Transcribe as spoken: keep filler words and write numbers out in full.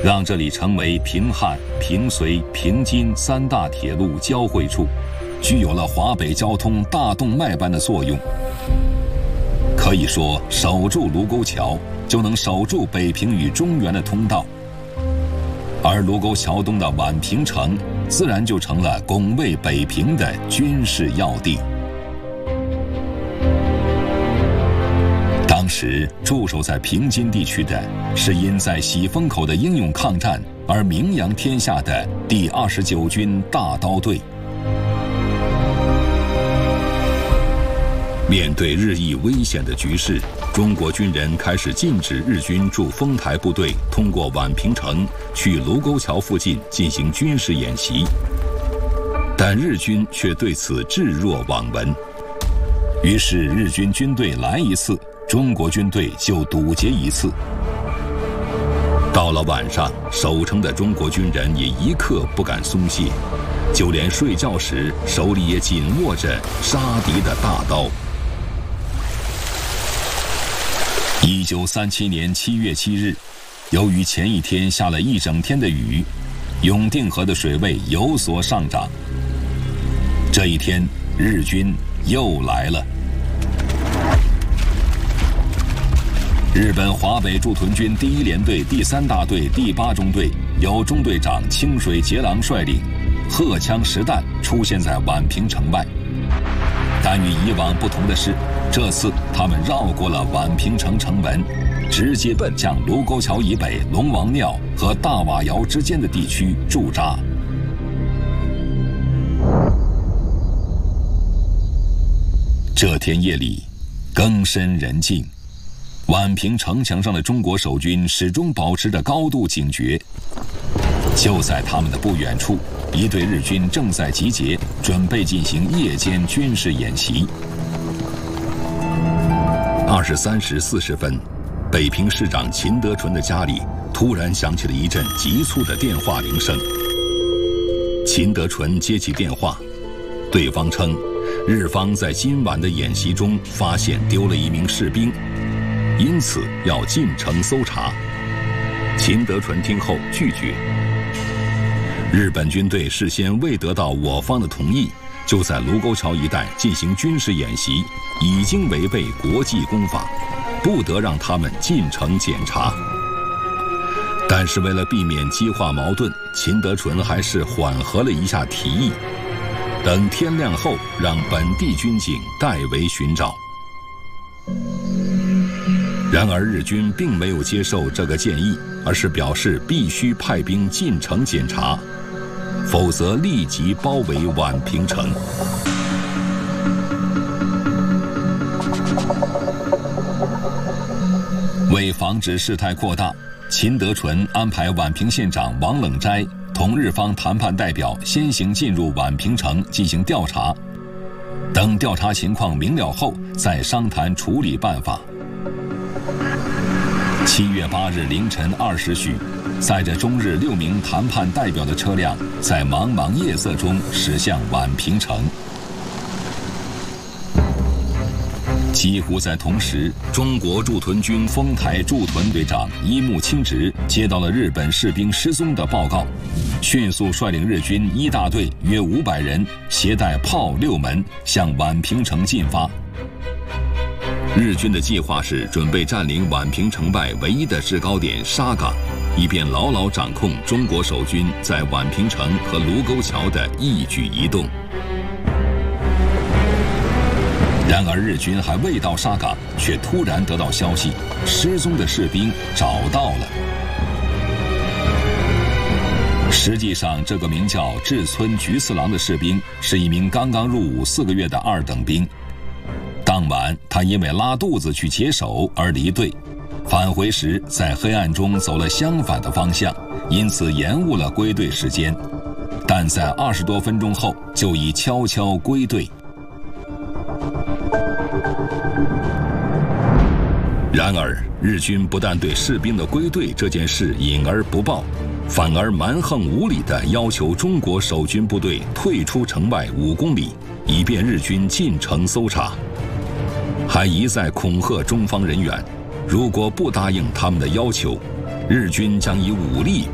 让这里成为平汉、平绥、平津三大铁路交汇处，具有了华北交通大动脉般的作用。可以说，守住卢沟桥就能守住北平与中原的通道，而卢沟桥东的宛平城自然就成了拱卫北平的军事要地。当时驻守在平津地区的是因在喜峰口的英勇抗战而名扬天下的第二十九军大刀队。面对日益危险的局势，中国军人开始禁止日军驻丰台部队通过宛平城去卢沟桥附近进行军事演习，但日军却对此置若罔闻。于是日军军队来一次，中国军队就堵截一次。到了晚上，守城的中国军人也一刻不敢松懈，就连睡觉时手里也紧握着杀敌的大刀。一九三七年七月七日，由于前一天下了一整天的雨，永定河的水位有所上涨。这一天，日军又来了。日本华北驻屯军第一联队第三大队第八中队由中队长清水节郎率领，荷枪实弹出现在宛平城外。但与以往不同的是，这次他们绕过了宛平城城门，直接奔向卢沟桥以北龙王庙和大瓦窑之间的地区驻扎。这天夜里，更深人静，宛平城墙上的中国守军始终保持着高度警觉。就在他们的不远处，一队日军正在集结，准备进行夜间军事演习。二十三时四十分，北平市长秦德纯的家里突然响起了一阵急促的电话铃声。秦德纯接起电话，对方称，日方在今晚的演习中发现丢了一名士兵，因此要进城搜查。秦德纯听后拒绝。日本军队事先未得到我方的同意，就在卢沟桥一带进行军事演习，已经违背国际公法，不得让他们进城检查。但是为了避免激化矛盾，秦德纯还是缓和了一下提议，等天亮后让本地军警代为寻找。然而日军并没有接受这个建议，而是表示必须派兵进城检查，否则立即包围宛平城。为防止事态扩大，秦德纯安排宛平县长王冷斋同日方谈判代表先行进入宛平城进行调查，等调查情况明了后再商谈处理办法。七月八日凌晨二时许，载着中日六名谈判代表的车辆在茫茫夜色中驶向宛平城。几乎在同时，中国驻屯军丰台驻屯队长伊木清直接到了日本士兵失踪的报告，迅速率领日军一大队约五百人，携带炮六门向宛平城进发。日军的计划是准备占领宛平城外唯一的制高点沙岗，以便牢牢掌控中国守军在宛平城和卢沟桥的一举一动。然而日军还未到沙岗，却突然得到消息，失踪的士兵找到了。实际上，这个名叫志村菊次郎的士兵是一名刚刚入伍四个月的二等兵。当晚，他因为拉肚子去解手而离队，返回时在黑暗中走了相反的方向，因此延误了归队时间。但在二十多分钟后，就已悄悄归队。然而，日军不但对士兵的归队这件事隐而不报，反而蛮横无理地要求中国守军部队退出城外五公里，以便日军进城搜查。还一再恐吓中方人员，如果不答应他们的要求，日军将以武力